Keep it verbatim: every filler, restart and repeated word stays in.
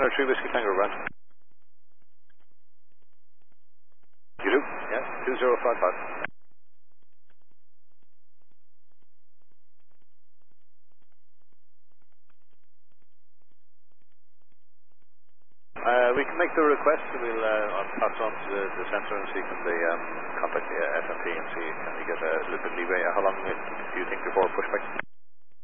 three Whiskey Tango, Grant. You do? Yeah, two zero five five. Uh, we can make the request. We'll uh, I'll pass on to the, the centre and see can they um, contact the uh, S M T and see can they get a little bit leeway. How long do you think before pushback?